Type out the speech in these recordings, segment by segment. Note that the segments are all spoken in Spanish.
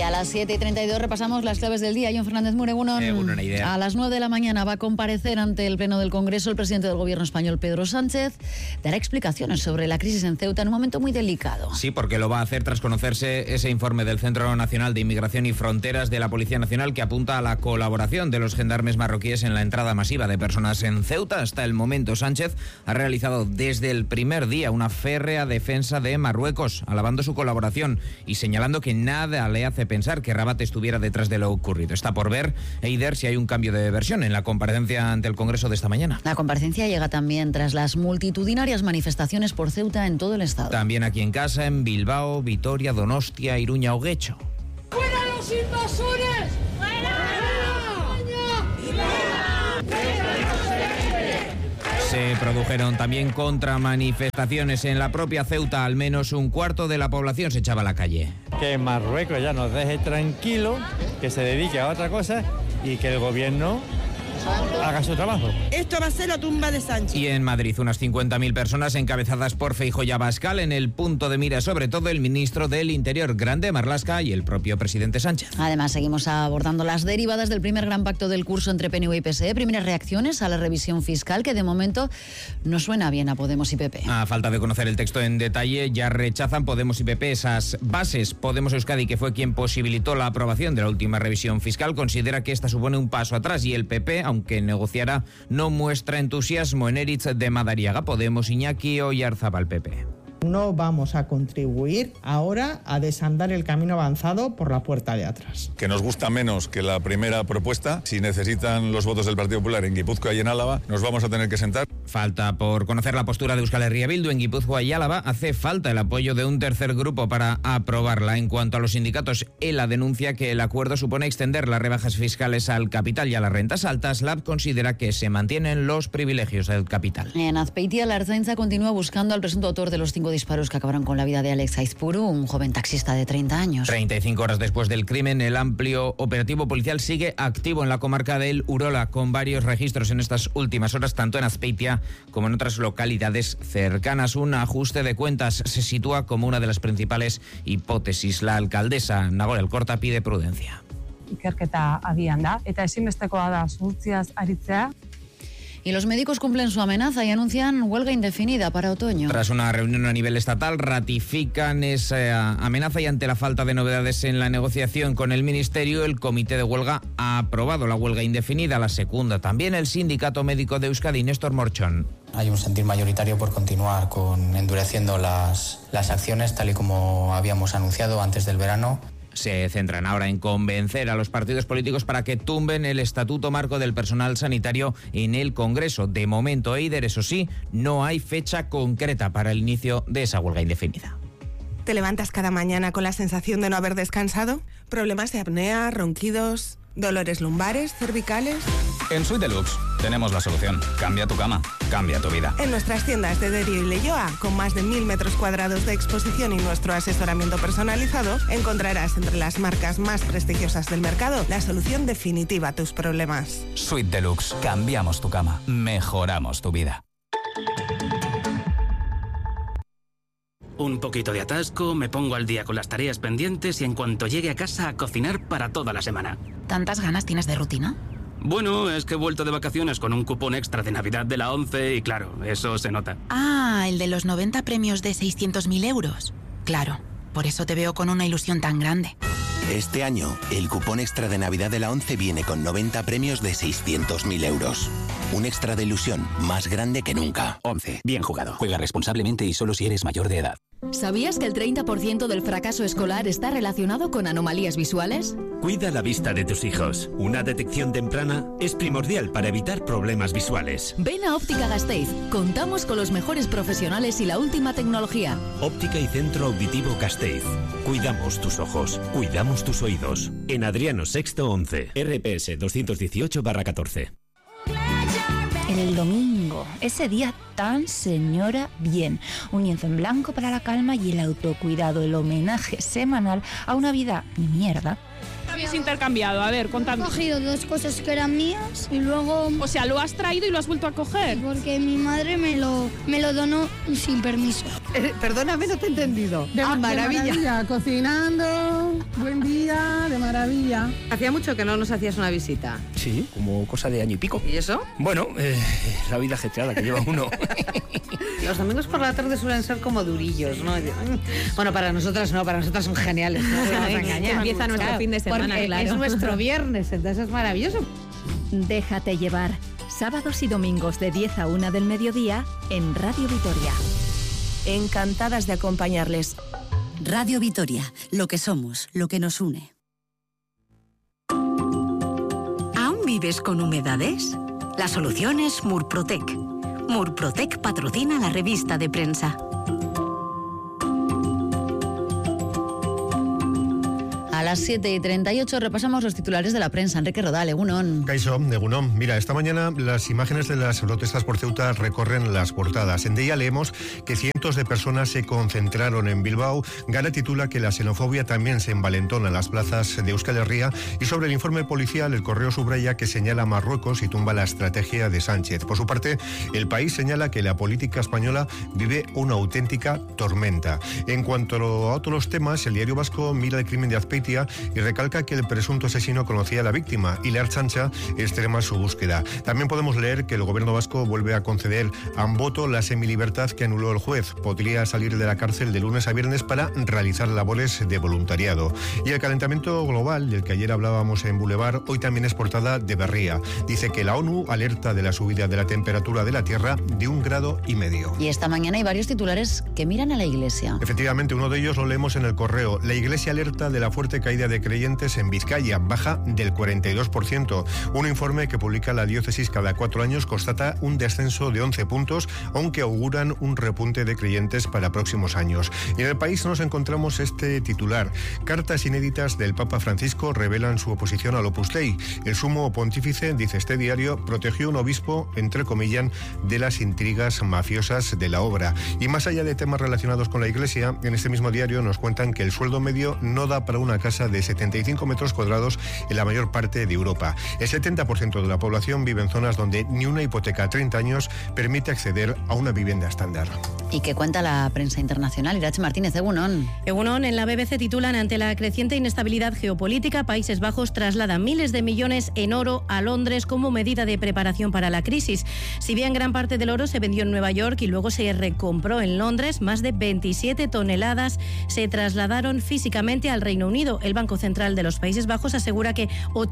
a las 7:32 repasamos las claves del día. Jon Fernández Mur, una idea. A las 9 de la mañana va a comparecer ante el Pleno del Congreso el presidente del Gobierno español, Pedro Sánchez. Dará explicaciones sobre la crisis en Ceuta en un momento muy delicado. Sí, porque lo va a hacer tras conocerse ese informe del Centro Nacional de Inmigración y Fronteras de la Policía Nacional que apunta a la colaboración de los gendarmes marroquíes en la entrada masiva de personas en Ceuta. Hasta el momento, Sánchez ha realizado desde el primer día una férrea defensa de Marruecos, alabando su colaboración y señalando que nada le hace pensar que Rabat estuviera detrás de lo ocurrido. Está por ver, Eider, si hay un cambio de versión en la comparecencia ante el Congreso de esta mañana. La comparecencia llega también tras las multitudinarias manifestaciones por Ceuta en todo el estado. También aquí en casa, en Bilbao, Vitoria, Donostia, Iruña o Guecho. ¡Fuera los invasores! Se produjeron también contramanifestaciones en la propia Ceuta. Al menos un cuarto de la población se echaba a la calle. Que Marruecos ya nos deje tranquilo, que se dedique a otra cosa y que el gobierno haga su trabajo. Esto va a ser la tumba de Sánchez. Y en Madrid, unas 50.000 personas encabezadas por Feijóo y Abascal, en el punto de mira sobre todo el ministro del Interior, Grande Marlaska, y el propio presidente Sánchez. Además, seguimos abordando las derivadas del primer gran pacto del curso entre PNV y PSE. Primeras reacciones a la revisión fiscal, que de momento no suena bien a Podemos y PP. A falta de conocer el texto en detalle, ya rechazan Podemos y PP esas bases. Podemos Euskadi, que fue quien posibilitó la aprobación de la última revisión fiscal, considera que esta supone un paso atrás, y el PP, aunque negociará, no muestra entusiasmo. En Eritz de Madariaga, Podemos, Iñaki Oyarzabal, PP. No vamos a contribuir ahora a desandar el camino avanzado por la puerta de atrás. Que nos gusta menos que la primera propuesta. Si necesitan los votos del Partido Popular en Guipúzcoa y en Álava, nos vamos a tener que sentar. Falta por conocer la postura de Euskal Herria Bildu. En Guipúzcoa y Álava hace falta el apoyo de un tercer grupo para aprobarla. En cuanto a los sindicatos, ELA denuncia que el acuerdo supone extender las rebajas fiscales al capital y a las rentas altas. LAB considera que se mantienen los privilegios del capital. En Azpeitia, la Ertzaintza continúa buscando al presunto autor de los 5 disparos que acabaron con la vida de Alex Aizpuru, un joven taxista de 30 años. 35 horas después del crimen, el amplio operativo policial sigue activo en la comarca del Urola, con varios registros en estas últimas horas, tanto en Azpeitia como en otras localidades cercanas. Un ajuste de cuentas se sitúa como una de las principales hipótesis. La alcaldesa Nagore Alkorta pide prudencia. Ikerketa abian da, eta ezinbestekoa da zuhurtziaz aritzea. Y los médicos cumplen su amenaza y anuncian huelga indefinida para otoño. Tras una reunión a nivel estatal, ratifican esa amenaza y ante la falta de novedades en la negociación con el Ministerio, el Comité de Huelga ha aprobado la huelga indefinida, la segunda. También el Sindicato Médico de Euskadi, Néstor Morchón. Hay un sentir mayoritario por continuar endureciendo las acciones, tal y como habíamos anunciado antes del verano. Se centran ahora en convencer a los partidos políticos para que tumben el Estatuto Marco del Personal Sanitario en el Congreso. De momento, Eider, eso sí, no hay fecha concreta para el inicio de esa huelga indefinida. ¿Te levantas cada mañana con la sensación de no haber descansado? ¿Problemas de apnea, ronquidos, dolores lumbares, cervicales? En Suite Deluxe tenemos la solución. Cambia tu cama, cambia tu vida. En nuestras tiendas de Derio y Leioa, con más de 1.000 metros cuadrados de exposición y nuestro asesoramiento personalizado, encontrarás entre las marcas más prestigiosas del mercado la solución definitiva a tus problemas. Suite Deluxe. Cambiamos tu cama, mejoramos tu vida. Un poquito de atasco, me pongo al día con las tareas pendientes y en cuanto llegue a casa a cocinar para toda la semana. ¿Tantas ganas tienes de rutina? Bueno, es que he vuelto de vacaciones con un cupón extra de Navidad de la 11 y claro, eso se nota. Ah, el de los 90 premios de 600.000 euros. Claro, por eso te veo con una ilusión tan grande. Este año, el cupón extra de Navidad de la 11 viene con 90 premios de 600.000 euros. Un extra de ilusión más grande que nunca. 11. Bien jugado. Juega responsablemente y solo si eres mayor de edad. ¿Sabías que el 30% del fracaso escolar está relacionado con anomalías visuales? Cuida la vista de tus hijos. Una detección temprana es primordial para evitar problemas visuales. Ven a Óptica Gasteiz. Contamos con los mejores profesionales y la última tecnología. Óptica y Centro Auditivo Gasteiz. Cuidamos tus ojos. Cuidamos tus oídos. En Adriano VI 11. RPS 218/14. En el domingo, ese día tan señora bien. Un lienzo en blanco para la calma y el autocuidado, el homenaje semanal a una vida de mierda. Habéis intercambiado, a ver, contadme. He cogido 2 cosas que eran mías y luego... O sea, ¿lo has traído y lo has vuelto a coger? Porque mi madre me lo donó sin permiso. Perdóname, no te he entendido. Maravilla. De maravilla, cocinando, buen día, de maravilla. Hacía mucho que no nos hacías una visita. Sí, como cosa de año y pico. ¿Y eso? Bueno, la vida ajetreada que lleva uno. Los domingos por la tarde suelen ser como durillos, ¿no? Bueno, para nosotras no, para nosotras son geniales. No nos vamos a engañar. Empieza nuestro fin de semana, claro. Es nuestro viernes, entonces es maravilloso. Déjate llevar. Sábados y domingos de 10 a 1 del mediodía en Radio Vitoria. Encantadas de acompañarles. Radio Vitoria, lo que somos, lo que nos une. ¿Aún vives con humedades? La solución es Murprotec. Murprotec patrocina la revista de prensa. A las 7:38 repasamos los titulares de la prensa. Enrique Rodal, Egunon. Kaixo, Egunon. Mira, esta mañana las imágenes de las protestas por Ceuta recorren las portadas. En ella leemos que cientos de personas se concentraron en Bilbao. Gala titula que la xenofobia también se envalentona en las plazas de Euskal Herria. Y sobre el informe policial, el Correo subraya que señala a Marruecos y tumba la estrategia de Sánchez. Por su parte, El País señala que la política española vive una auténtica tormenta. En cuanto a otros temas, el Diario Vasco mira el crimen de Azpeitia y recalca que el presunto asesino conocía a la víctima y la Ertzaintza extrema su búsqueda. También podemos leer que el gobierno vasco vuelve a conceder a Amboto la semilibertad que anuló el juez. Podría salir de la cárcel de lunes a viernes para realizar labores de voluntariado. Y el calentamiento global, del que ayer hablábamos en Boulevard, hoy también es portada de Berria. Dice que la ONU alerta de la subida de la temperatura de la Tierra de 1,5 grados. Y esta mañana hay varios titulares que miran a la Iglesia. Efectivamente, uno de ellos lo leemos en el Correo. La Iglesia alerta de la fuerte caída de creyentes en Vizcaya, baja del 42%. Un informe que publica la diócesis cada 4 años constata un descenso de 11 puntos, aunque auguran un repunte de creyentes para próximos años. Y en El País nos encontramos este titular. Cartas inéditas del Papa Francisco revelan su oposición al Opus Dei. El sumo pontífice, dice este diario, protegió a un obispo, entre comillas, de las intrigas mafiosas de la obra. Y más allá de temas relacionados con la Iglesia, en este mismo diario nos cuentan que el sueldo medio no da para una casa de 75 metros cuadrados en la mayor parte de Europa. El 70% de la población vive en zonas donde ni una hipoteca a 30 años permite acceder a una vivienda estándar. ¿Y qué cuenta la prensa internacional? Irache Martínez, Egunon. Egunon, en la BBC titulan: ante la creciente inestabilidad geopolítica, Países Bajos traslada miles de millones en oro a Londres como medida de preparación para la crisis. Si bien gran parte del oro se vendió en Nueva York y luego se recompró en Londres, más de 27 toneladas se trasladaron físicamente al Reino Unido. El Banco Central de los Países Bajos asegura que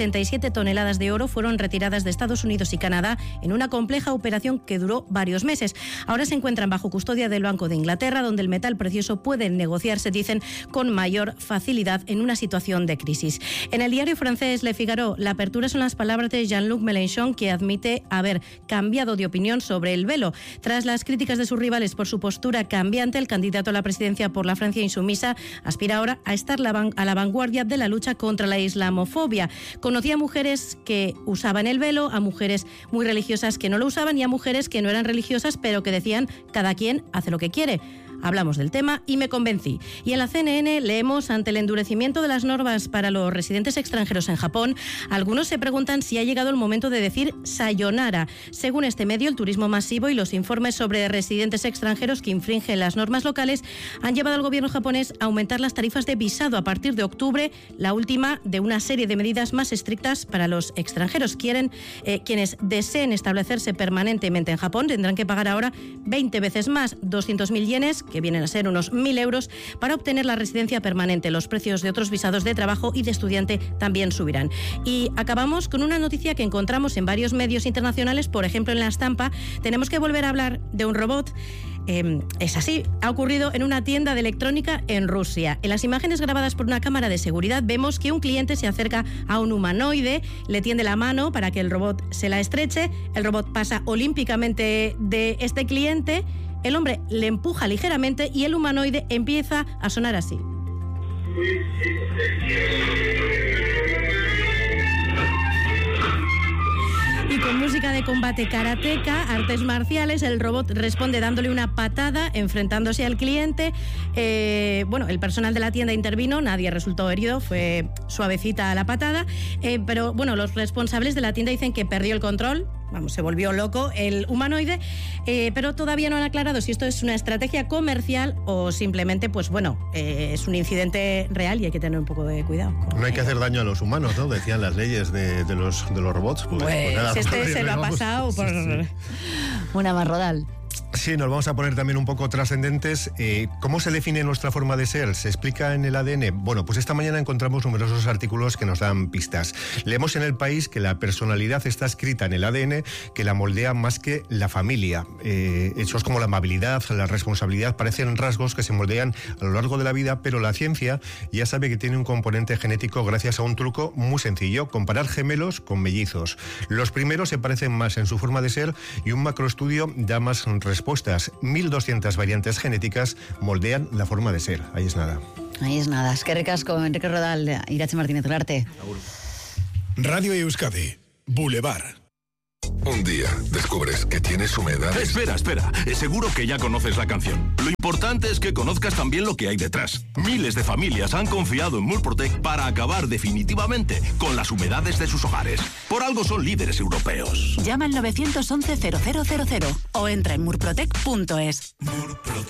87 toneladas de oro fueron retiradas de Estados Unidos y Canadá en una compleja operación que duró varios meses. Ahora se encuentran bajo custodia del Banco de Inglaterra, donde el metal precioso puede negociarse, dicen, con mayor facilidad en una situación de crisis. En el diario francés Le Figaro, la apertura son las palabras de Jean-Luc Mélenchon, que admite haber cambiado de opinión sobre el velo. Tras las críticas de sus rivales por su postura cambiante, el candidato a la presidencia por la Francia insumisa aspira ahora a estar a la vanguardia de la lucha contra la islamofobia. Conocía a mujeres que usaban el velo, a mujeres muy religiosas que no lo usaban y a mujeres que no eran religiosas pero que decían: cada quien hace lo que quiere. Hablamos del tema y me convencí. Y en la CNN leemos: ante el endurecimiento de las normas para los residentes extranjeros en Japón, algunos se preguntan si ha llegado el momento de decir sayonara. Según este medio, el turismo masivo y los informes sobre residentes extranjeros que infringen las normas locales han llevado al gobierno japonés a aumentar las tarifas de visado a partir de octubre, la última de una serie de medidas más estrictas para los extranjeros. Quienes deseen establecerse permanentemente en Japón tendrán que pagar ahora 20 veces más, 200.000 yenes, que vienen a ser unos 1.000 euros, para obtener la residencia permanente. Los precios de otros visados de trabajo y de estudiante también subirán. Y acabamos con una noticia que encontramos en varios medios internacionales. Por ejemplo, en La Estampa tenemos que volver a hablar de un robot. Es así, ha ocurrido en una tienda de electrónica en Rusia. En las imágenes grabadas por una cámara de seguridad vemos que un cliente se acerca a un humanoide, le tiende la mano para que el robot se la estreche, el robot pasa olímpicamente de este cliente, el hombre le empuja ligeramente y el humanoide empieza a sonar así. Y con música de combate karateca, artes marciales, el robot responde dándole una patada, enfrentándose al cliente. El personal de la tienda intervino, nadie resultó herido, fue suavecita la patada. Pero los responsables de la tienda dicen que perdió el control, se volvió loco el humanoide, pero todavía no han aclarado si esto es una estrategia comercial o simplemente, pues bueno, es un incidente real y hay que tener un poco de cuidado. No hay que hacer daño a los humanos, ¿no? Decían las leyes de los robots. Pues nada, se lo ha pasado por... Sí. Una más Rodal. Sí, nos vamos a poner también un poco trascendentes. ¿Cómo se define nuestra forma de ser? ¿Se explica en el ADN? Bueno, pues esta mañana encontramos numerosos artículos que nos dan pistas. Leemos en El País que la personalidad está escrita en el ADN, que la moldea más que la familia. Hechos como la amabilidad, la responsabilidad, parecen rasgos que se moldean a lo largo de la vida, pero la ciencia ya sabe que tiene un componente genético gracias a un truco muy sencillo: comparar gemelos con mellizos. Los primeros se parecen más en su forma de ser y un macroestudio da más respuestas. 1.200 variantes genéticas moldean la forma de ser. Ahí es nada. Ahí es nada. Es que ricasco, Enrique Rodal, Irache Martínez Olarte. Radio Euskadi, Boulevard. Un día descubres que tienes humedades. Espera. Seguro que ya conoces la canción. Lo importante es que conozcas también lo que hay detrás. Miles de familias han confiado en Murprotec para acabar definitivamente con las humedades de sus hogares. Por algo son líderes europeos. Llama al 911 0000 o entra en murprotec.es. Murprotec.